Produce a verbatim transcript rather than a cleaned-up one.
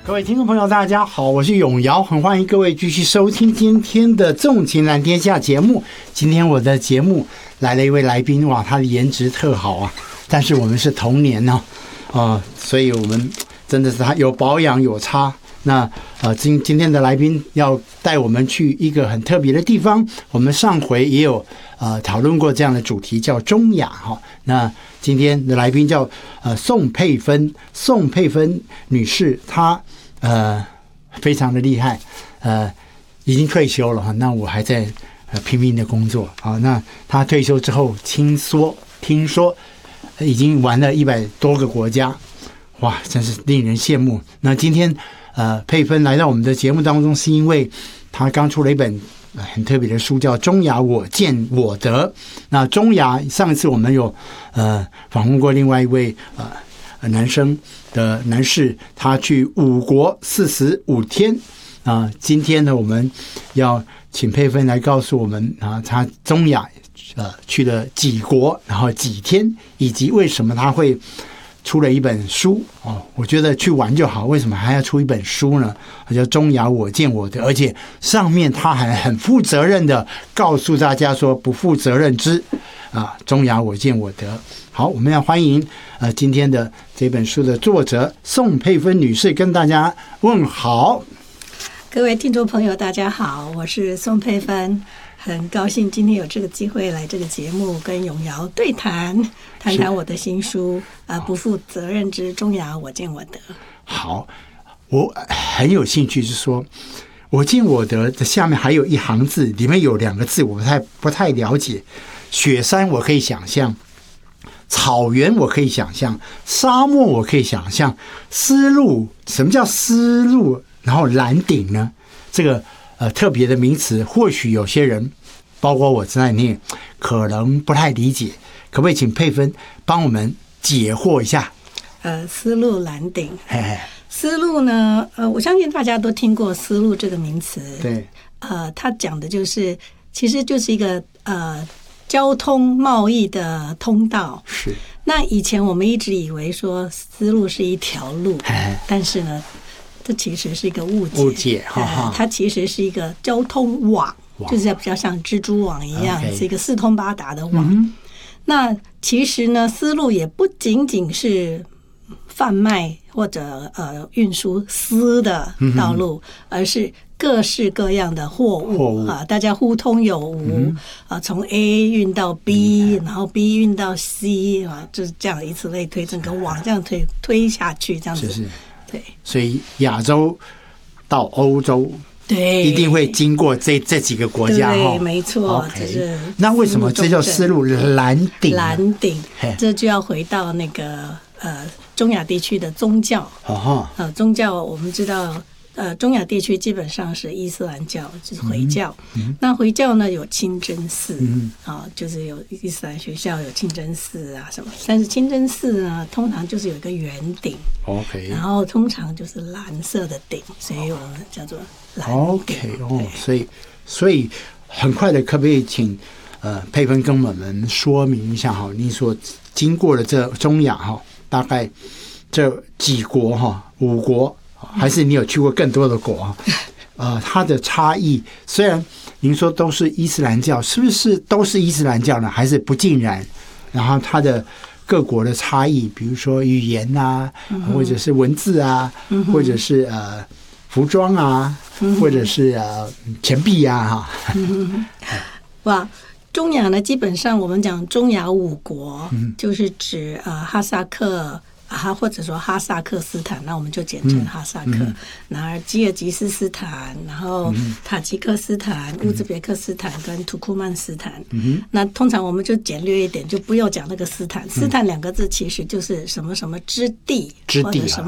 各位听众朋友大家好，我是永尧，很欢迎各位继续收听今天的纵情蓝天下节目。今天我的节目来了一位来宾，哇，他的颜值特好啊，但是我们是同年呢、哦，啊、呃，所以我们真的是他有保养有差。那呃，今今天的来宾要带我们去一个很特别的地方，我们上回也有呃讨论过这样的主题，叫中雅哈。那今天的来宾叫呃宋佩芬，宋佩芬女士，她呃非常的厉害，呃已经退休了哈。那我还在呃拼命的工作啊。那她退休之后，听说听说已经玩了一百多个国家，哇，真是令人羡慕。那今天。呃，佩芬来到我们的节目当中，是因为他刚出了一本很特别的书，叫《中雅我见我得》。那中雅上一次我们有呃访问过另外一位呃男生的男士，他去五国四十五天啊、呃。今天呢，我们要请佩芬来告诉我们啊，他中雅呃去了几国，然后几天，以及为什么他会。出了一本书哦，我觉得去玩就好，为什么还要出一本书呢？叫《中雅我见我得》，而且上面他还很负责任的告诉大家说，不负责任之啊，中雅我见我得。好，我们要欢迎呃今天的这本书的作者宋佩芬女士跟大家问好。 各位听众朋友，大家好，我是宋佩芬。很高兴今天有这个机会来这个节目跟永尧对谈，谈谈我的新书啊，不负责任之中雅我见我得。 好，我很有兴趣，是说我见我得的下面还有一行字，里面有两个字我不太不太了解。雪山我可以想象，草原我可以想象，沙漠我可以想象，丝路，什么叫丝路？然后蓝顶呢？这个。呃，特别的名词，或许有些人，包括我在内，可能不太理解，可不可以请佩芬帮我们解惑一下？ 呃，丝路蓝顶，丝路呢，呃，我相信大家都听过丝路这个名词， 对， 呃，它讲的就是，其实就是一个呃交通贸易的通道。 是。 那以前我们一直以为说丝路是一条路，但是呢。这其实是一个误解， 误解哈哈， 它其实是一个交通网，就是比较像蜘蛛网一样， okay. 是一个四通八达的网。 嗯、 那其实呢，丝路也不仅仅是贩卖或者呃运输丝的道路，嗯、而是各式各样的货物, 货物啊，大家互通有无、嗯、啊，从 A 运到 B，、嗯、然后 B 运到 C 啊，就是这样以此类推，整个网这样推推下去，这样子。 是是对， 所以亚洲到欧洲， 对， 一定会经过这这几个国家哈， 对，没错。 Okay. 这是那为什么这叫丝路蓝顶？ 蓝顶，这就要回到那个呃中亚地区的宗教。 哦， 呃，宗教我们知道。呃，中亚地区基本上是伊斯兰教，就是回教。嗯嗯、那回教呢有清真寺，嗯啊、哦，就是有伊斯兰学校有清真寺啊什么。但是清真寺呢，通常就是有一个圆顶 ，OK， 然后通常就是蓝色的顶，所以我们叫做蓝顶。 OK， 哦，所以所以很快的，可不可以请呃佩芬跟我们说明一下哈？你所经过的这中亚哈，大概这几国哈，五国。还是你有去过更多的国啊？呃，它的差异虽然您说都是伊斯兰教，是不是都是伊斯兰教呢？还是不尽然？然后它的各国的差异，比如说语言啊，嗯、或者是文字啊，嗯、或者是呃服装啊，嗯、或者是呃钱币啊，哈、 嗯。哇，中亚呢，基本上我们讲中亚五国，嗯、就是指呃哈萨克。啊，或者说哈萨克斯坦，那我们就简称哈萨克。嗯、然后吉尔吉斯斯坦，然后塔吉克斯坦、嗯、乌兹别克斯坦跟土库曼斯坦。嗯、那通常我们就简略一点，就不要讲那个斯坦。斯坦两个字其实就是什么什么之地， 之地、啊、 或者什么。